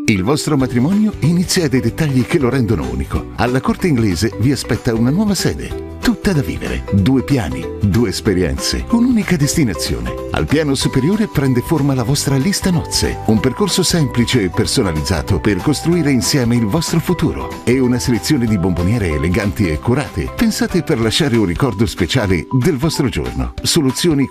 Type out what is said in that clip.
Il vostro matrimonio inizia dai dettagli che lo rendono unico. Alla Corte Inglese vi aspetta una nuova sede. Tutta da vivere. 2 piani, 2 esperienze, un'unica destinazione. Al piano superiore prende forma la vostra lista nozze, un percorso semplice e personalizzato per costruire insieme il vostro futuro e una selezione di bomboniere eleganti e curate, pensate per lasciare un ricordo speciale del vostro giorno. Soluzioni